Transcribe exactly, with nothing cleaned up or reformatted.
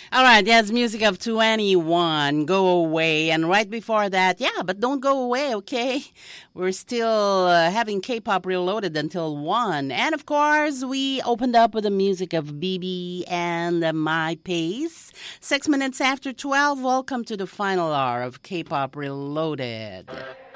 All right, that's music of twenty-one, Go Away. And right before that, yeah, but don't go away, okay? We're still uh, having K-pop Reloaded until one. And of course, we opened up with the music of B B and uh, My Pace. Six minutes after twelve, welcome to the final hour of K-pop Reloaded.